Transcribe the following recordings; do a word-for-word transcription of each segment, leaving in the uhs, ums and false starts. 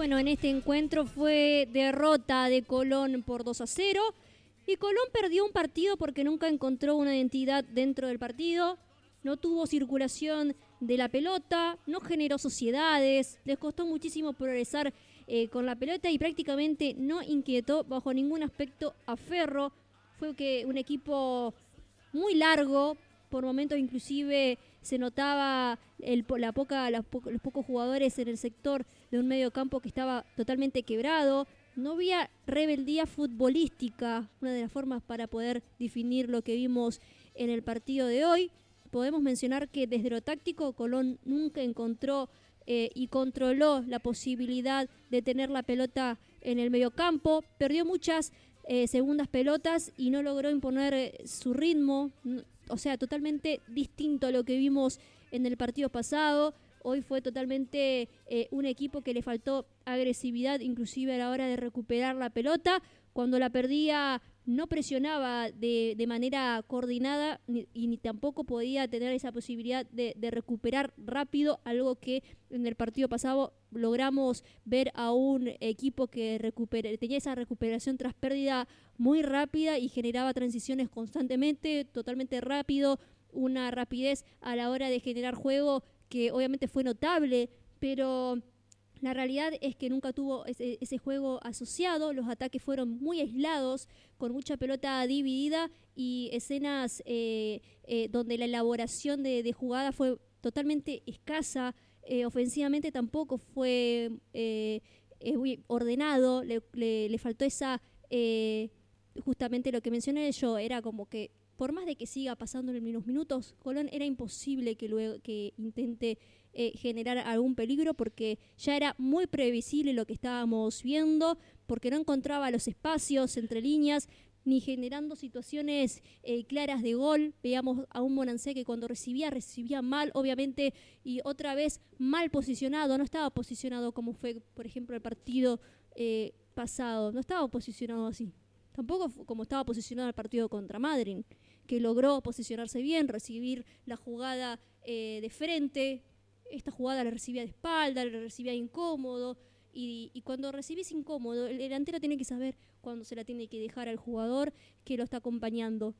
bueno, en este encuentro fue derrota de Colón por dos a cero. Y Colón perdió un partido porque nunca encontró una identidad dentro del partido. No tuvo circulación de la pelota, no generó sociedades, les costó muchísimo progresar eh, con la pelota y prácticamente no inquietó bajo ningún aspecto a Ferro. Fue que un equipo muy largo, por momentos inclusive se notaba el, la poca, la po- los pocos jugadores en el sector de un medio campo que estaba totalmente quebrado. No había rebeldía futbolística, una de las formas para poder definir lo que vimos en el partido de hoy. Podemos mencionar que desde lo táctico Colón nunca encontró eh, y controló la posibilidad de tener la pelota en el mediocampo. Perdió muchas eh, segundas pelotas y no logró imponer eh, su ritmo. O sea, totalmente distinto a lo que vimos en el partido pasado. Hoy fue totalmente eh, un equipo que le faltó agresividad, inclusive a la hora de recuperar la pelota. Cuando la perdía no presionaba de, de manera coordinada ni, y ni tampoco podía tener esa posibilidad de, de recuperar rápido, algo que en el partido pasado logramos ver a un equipo que recupera, tenía esa recuperación tras pérdida muy rápida y generaba transiciones constantemente, totalmente rápido, una rapidez a la hora de generar juego que obviamente fue notable, pero la realidad es que nunca tuvo ese, ese juego asociado. Los ataques fueron muy aislados, con mucha pelota dividida y escenas eh, eh, donde la elaboración de, de jugada fue totalmente escasa. Eh, ofensivamente tampoco fue eh, eh, muy ordenado, le, le, le faltó esa, eh, justamente lo que mencioné yo, era como que por más de que siga pasando en los minutos, Colón era imposible que luego que intente eh, generar algún peligro porque ya era muy previsible lo que estábamos viendo, porque no encontraba los espacios entre líneas, ni generando situaciones eh, claras de gol. Veíamos a un Monancé que cuando recibía, recibía mal, obviamente, y otra vez mal posicionado, no estaba posicionado como fue, por ejemplo, el partido eh, pasado, no estaba posicionado así. Tampoco como estaba posicionado el partido contra Madryn, que logró posicionarse bien, recibir la jugada eh, de frente. Esta jugada la recibía de espalda, la recibía incómodo. Y, y cuando recibís incómodo, el delantero tiene que saber cuándo se la tiene que dejar al jugador que lo está acompañando.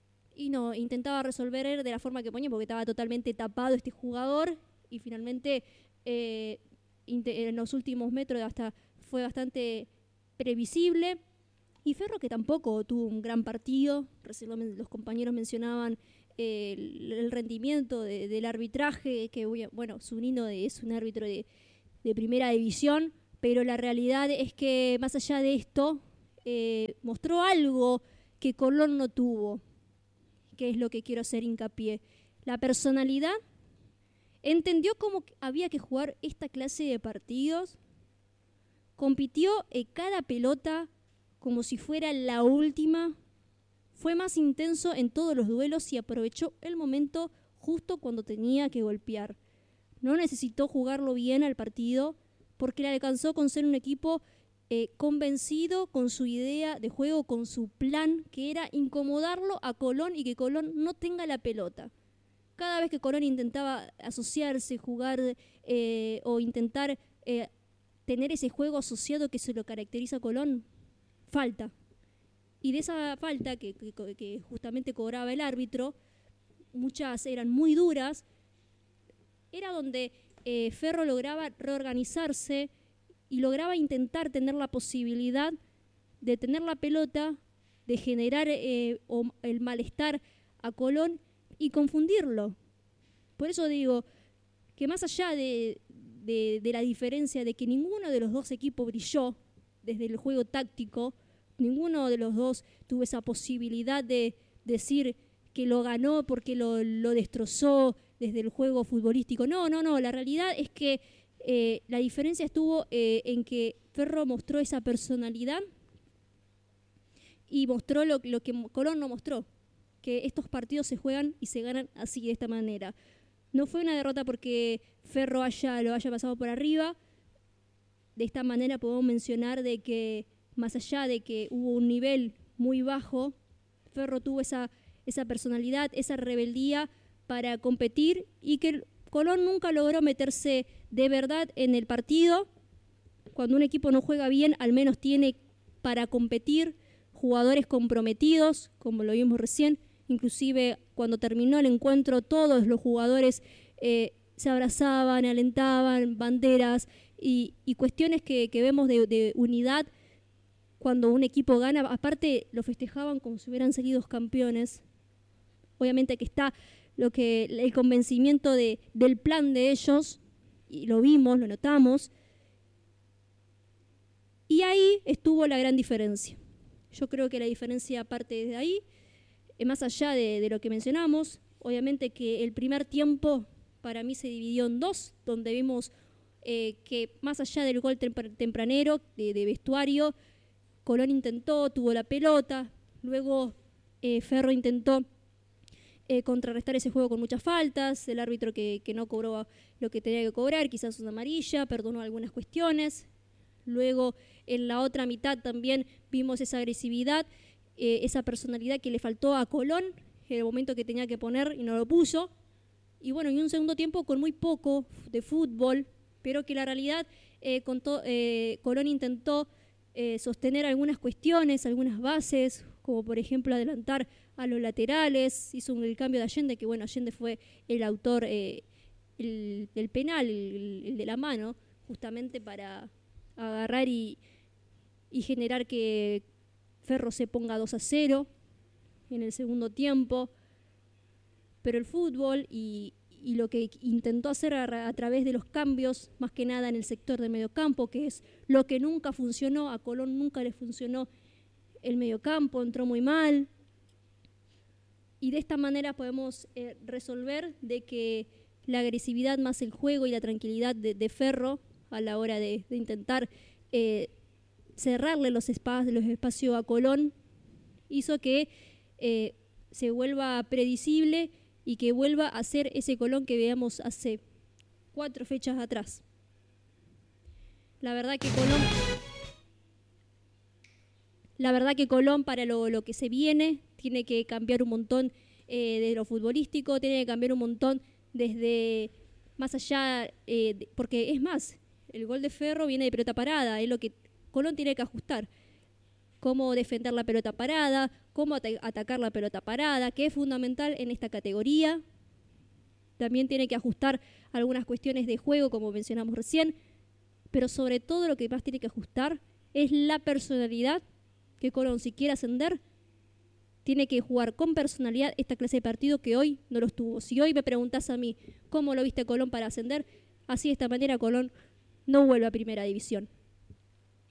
Y no, intentaba resolver de la forma que ponía, porque estaba totalmente tapado este jugador. Y finalmente, eh, en los últimos metros hasta fue bastante previsible. Y Ferro, que tampoco tuvo un gran partido, recién los compañeros mencionaban eh, el, el rendimiento de, del arbitraje, que bueno, Zunino es un árbitro de, de primera división, pero la realidad es que más allá de esto, eh, mostró algo que Colón no tuvo, que es lo que quiero hacer hincapié. La personalidad, entendió cómo había que jugar esta clase de partidos, compitió en cada pelota como si fuera la última, fue más intenso en todos los duelos y aprovechó el momento justo cuando tenía que golpear. No necesitó jugarlo bien al partido porque le alcanzó con ser un equipo eh, convencido con su idea de juego, con su plan, que era incomodarlo a Colón y que Colón no tenga la pelota. Cada vez que Colón intentaba asociarse, jugar eh, o intentar eh, tener ese juego asociado que se lo caracteriza a Colón, falta. Y de esa falta que, que, que justamente cobraba el árbitro, muchas eran muy duras, era donde eh, Ferro lograba reorganizarse y lograba intentar tener la posibilidad de tener la pelota, de generar eh, el malestar a Colón y confundirlo. Por eso digo que más allá de, de, de la diferencia de que ninguno de los dos equipos brilló desde el juego táctico, ninguno de los dos tuvo esa posibilidad de decir que lo ganó porque lo, lo destrozó desde el juego futbolístico. No, no, no. La realidad es que eh, la diferencia estuvo eh, en que Ferro mostró esa personalidad y mostró lo, lo que Colón no mostró, que estos partidos se juegan y se ganan así, de esta manera. No fue una derrota porque Ferro haya, lo haya pasado por arriba. De esta manera podemos mencionar de que más allá de que hubo un nivel muy bajo, Ferro tuvo esa, esa personalidad, esa rebeldía para competir y que Colón nunca logró meterse de verdad en el partido Cuando un equipo no juega bien, al menos tiene para competir jugadores comprometidos, como lo vimos recién. Inclusive cuando terminó el encuentro, todos los jugadores eh, se abrazaban, alentaban, banderas y, y cuestiones que, que vemos de, de unidad. Cuando un equipo gana, aparte lo festejaban como si hubieran salido campeones. Obviamente que está lo que el convencimiento de, del plan de ellos, y lo vimos, lo notamos. Y ahí estuvo la gran diferencia. Yo creo que la diferencia parte desde ahí, más allá de, de lo que mencionamos. Obviamente que el primer tiempo para mí se dividió en dos, donde vimos eh, que más allá del gol tempranero de, de vestuario, Colón intentó, tuvo la pelota, luego eh, Ferro intentó eh, contrarrestar ese juego con muchas faltas, el árbitro que, que no cobró lo que tenía que cobrar, quizás una amarilla, perdonó algunas cuestiones. Luego en la otra mitad también vimos esa agresividad, eh, esa personalidad que le faltó a Colón en el momento que tenía que poner y no lo puso. Y bueno, y un segundo tiempo con muy poco de fútbol, pero que la realidad eh, con to, eh, Colón intentó eh, sostener algunas cuestiones, algunas bases, como por ejemplo adelantar a los laterales, hizo un, el cambio de Allende, que bueno, Allende fue el autor eh, el, del penal, el, el de la mano, justamente para agarrar y, y generar que Ferro se ponga dos a cero en el segundo tiempo. Pero el fútbol y, y lo que intentó hacer a, a través de los cambios, más que nada en el sector de mediocampo, que es lo que nunca funcionó, a Colón nunca le funcionó el mediocampo, entró muy mal. Y de esta manera podemos eh, resolver de que la agresividad más el juego y la tranquilidad de, de Ferro a la hora de, de intentar eh, cerrarle los, espa- los espacios a Colón, hizo que eh, se vuelva predecible y que vuelva a ser ese Colón que veíamos hace cuatro fechas atrás. La verdad que Colón, la verdad que Colón para lo, lo que se viene tiene que cambiar un montón eh, de lo futbolístico, tiene que cambiar un montón desde más allá, eh, de, porque es más, el gol de Ferro viene de pelota parada, es lo que Colón tiene que ajustar. Cómo defender la pelota parada, cómo at- atacar la pelota parada, que es fundamental en esta categoría. También tiene que ajustar algunas cuestiones de juego, como mencionamos recién, pero sobre todo lo que más tiene que ajustar es la personalidad, que Colón, si quiere ascender, tiene que jugar con personalidad esta clase de partido que hoy no los tuvo. Si hoy me preguntás a mí cómo lo viste Colón para ascender, así de esta manera Colón no vuelve a Primera División.